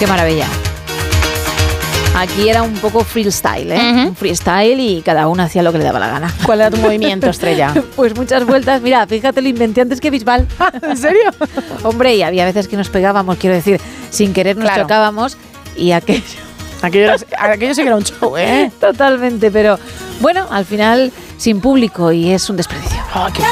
Qué maravilla. Aquí era un poco freestyle, Un freestyle y cada uno hacía lo que le daba la gana. ¿Cuál era tu movimiento, Estrella? Pues muchas vueltas. Mira, fíjate, lo inventé antes que Bisbal. ¿En serio? Hombre, y había veces que nos pegábamos, quiero decir, sin querer nos chocábamos y aquello sí que era un show, ¿eh? Totalmente, pero bueno, al final sin público y es un desperdicio. Oh, qué